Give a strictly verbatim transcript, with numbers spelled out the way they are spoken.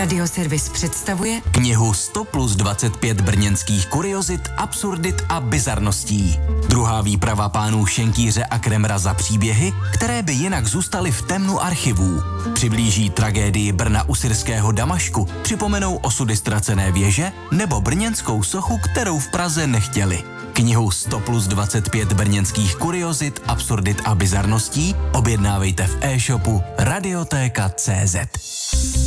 Radioservis představuje knihu sto plus dvacet pět brněnských kuriozit, absurdit a bizarností. Druhá výprava pánů Šenkýře a Kremra za příběhy, které by jinak zůstaly v temnu archivů. Přiblíží tragédii Brna u syrského Damašku, připomenou osudy ztracené věže nebo brněnskou sochu, kterou v Praze nechtěli. Knihu sto plus dvacet pět brněnských kuriozit, absurdit a bizarností objednávejte v e-shopu radiotéka tečka cé zet.